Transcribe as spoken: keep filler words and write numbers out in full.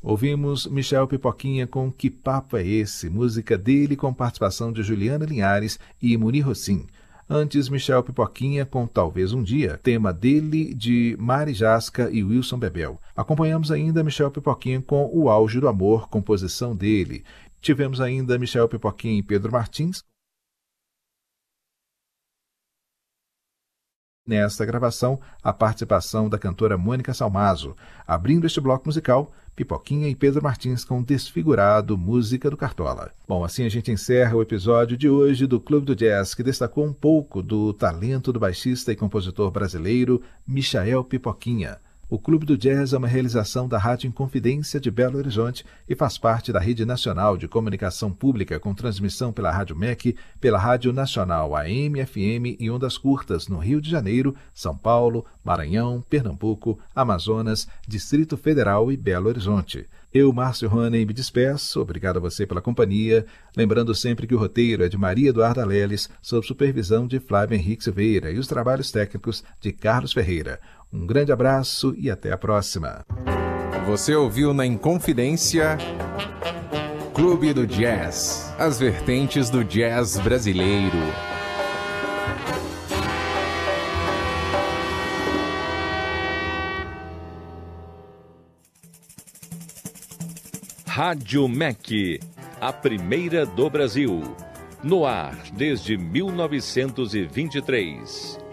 Ouvimos Michel Pipoquinha com Que Papo É Esse, música dele com participação de Juliana Linhares e Munir Rossim. Antes, Michel Pipoquinha com Talvez Um Dia, tema dele de Mari Jasca e Wilson Bebel. Acompanhamos ainda Michel Pipoquinha com O Auge do Amor, composição dele. Tivemos ainda Michel Pipoquinha e Pedro Martins. Nesta gravação, a participação da cantora Mônica Salmazo. Abrindo este bloco musical, Pipoquinha e Pedro Martins com Desfigurado, música do Cartola. Bom, assim a gente encerra o episódio de hoje do Clube do Jazz, que destacou um pouco do talento do baixista e compositor brasileiro Michael Pipoquinha. O Clube do Jazz é uma realização da Rádio Inconfidência de Belo Horizonte e faz parte da Rede Nacional de Comunicação Pública com transmissão pela Rádio M E C, pela Rádio Nacional A M, F M e Ondas Curtas no Rio de Janeiro, São Paulo, Maranhão, Pernambuco, Amazonas, Distrito Federal e Belo Horizonte. Eu, Márcio Rony, me despeço. Obrigado a você pela companhia. Lembrando sempre que o roteiro é de Maria Eduarda Leles, sob supervisão de Flávio Henrique Silveira e os trabalhos técnicos de Carlos Ferreira. Um grande abraço e até a próxima. Você ouviu na Inconfidência Clube do Jazz, as vertentes do jazz brasileiro. Rádio M E C, a primeira do Brasil. No ar desde mil novecentos e vinte e três.